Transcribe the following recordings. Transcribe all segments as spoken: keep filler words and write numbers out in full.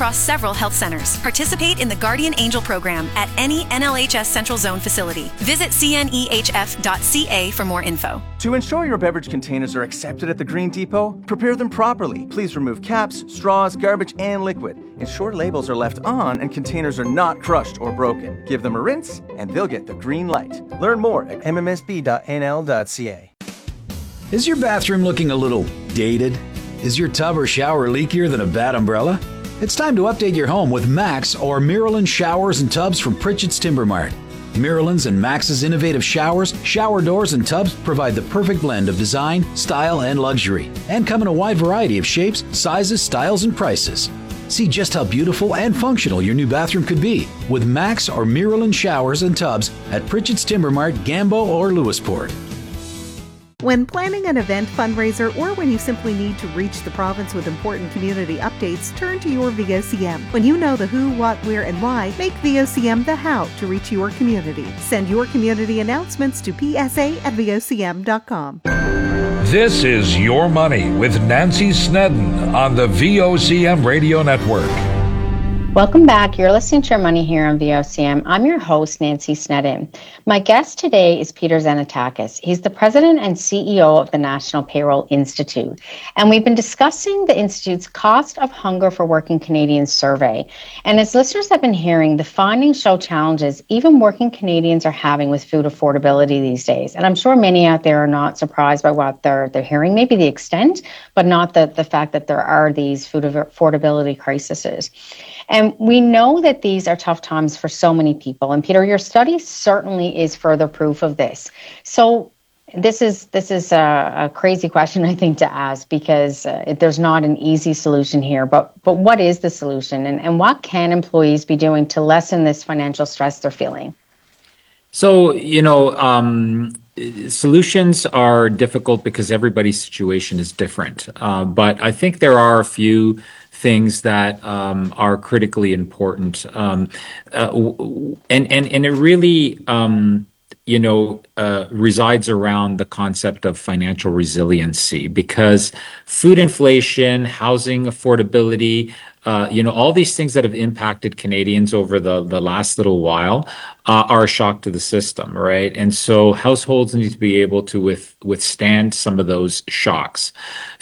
across several health centers. Participate in the Guardian Angel program at any N L H S Central Zone facility. Visit c n e h f dot c a for more info. To ensure your beverage containers are accepted at the Green Depot, prepare them properly. Please remove caps, straws, garbage, and liquid. Ensure labels are left on and containers are not crushed or broken. Give them a rinse, and they'll get the green light. Learn more at m m s b dot n l dot c a. Is your bathroom looking a little dated? Is your tub or shower leakier than a bad umbrella? It's time to update your home with Max or Miralyn showers and tubs from Pritchett's Timber Mart. Miralyn's and Max's innovative showers, shower doors, and tubs provide the perfect blend of design, style, and luxury, and come in a wide variety of shapes, sizes, styles, and prices. See just how beautiful and functional your new bathroom could be with Max or Miralyn showers and tubs at Pritchett's Timber Mart, Gambo, or Lewisport. When planning an event, fundraiser, or when you simply need to reach the province with important community updates, turn to your V O C M. When you know the who, what, where, and why, make V O C M the how to reach your community. Send your community announcements to p s a at v o c m dot com. This is Your Money with Nancy Snedden on the V O C M Radio Network. Welcome back. You're listening to Your Money here on V O C M. I'm your host, Nancy Snedden. My guest today is Peter Xanatakis. He's the president and C E O of the National Payroll Institute. And we've been discussing the Institute's Cost of Hunger for Working Canadians survey. And as listeners have been hearing, the findings show challenges even working Canadians are having with food affordability these days. And I'm sure many out there are not surprised by what they're, they're hearing, maybe the extent, but not the, the fact that there are these food affordability crises. And we know that these are tough times for so many people. And Peter, your study certainly is further proof of this. So this is this is a, a crazy question, I think, to ask, because uh, there's not an easy solution here. But but what is the solution, and, and what can employees be doing to lessen this financial stress they're feeling? So, you know, um, solutions are difficult because everybody's situation is different. Uh, but I think there are a few things that um, are critically important, um, uh, and and and it really um, you know uh, resides around the concept of financial resiliency, because food inflation, housing affordability, uh, you know, all these things that have impacted Canadians over the the last little while uh, are a shock to the system, right? And so households need to be able to with, withstand some of those shocks.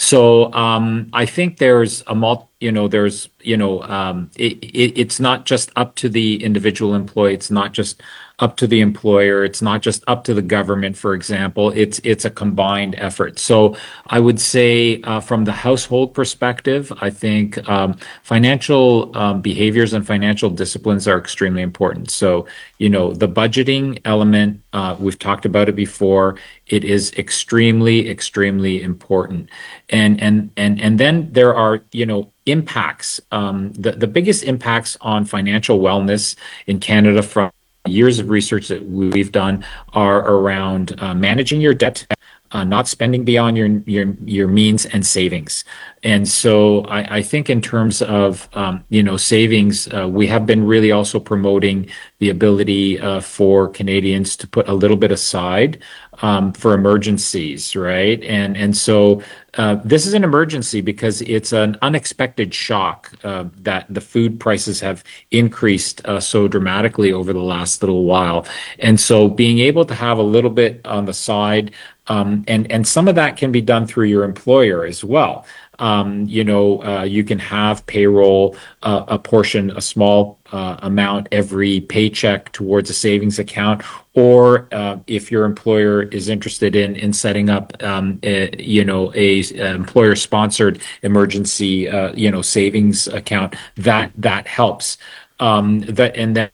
So um, I think there's a multi You know, there's, you know, um, it, it, it's not just up to the individual employee. It's not just up to the employer. It's not just up to the government, for example. It's it's a combined effort. So I would say uh, from the household perspective, I think um, financial um, behaviors and financial disciplines are extremely important. So, you know, the budgeting element, uh, we've talked about it before. It is extremely, extremely important. And and and and then there are, you know, impacts. Um, the, the biggest impacts on financial wellness in Canada from years of research that we've done are around uh, managing your debt, uh, not spending beyond your your your means, and savings. And so I, I think in terms of, um, you know, savings, uh, we have been really also promoting the ability uh, for Canadians to put a little bit aside um, for emergencies, right? And and so uh, this is an emergency because it's an unexpected shock uh, that the food prices have increased uh, so dramatically over the last little while. And so being able to have a little bit on the side, um, and, and some of that can be done through your employer as well. Um, you know, uh, you can have payroll, uh, a portion, a small uh, amount every paycheck towards a savings account, or uh, if your employer is interested in in setting up, um, a, you know, a, a employer-sponsored emergency, uh, you know, savings account, that that helps. Um, that and that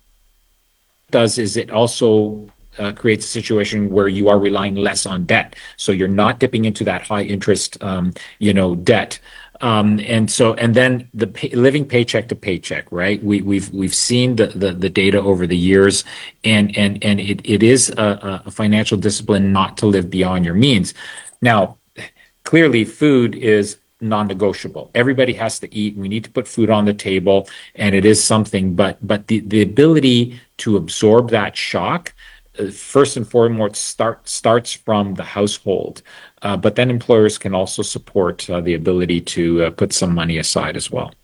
does is it also Uh, creates a situation where you are relying less on debt, so you're not dipping into that high interest, um, you know, debt, um, and so and then the pay, living paycheck to paycheck, right? We, we've we've seen the, the the data over the years, and and and it it is a, a financial discipline not to live beyond your means. Now, clearly, food is non-negotiable. Everybody has to eat. We need to put food on the table, and it is something. But but the the ability to absorb that shock, first and foremost, start starts from the household, uh, but then employers can also support uh, the ability to uh, put some money aside as well.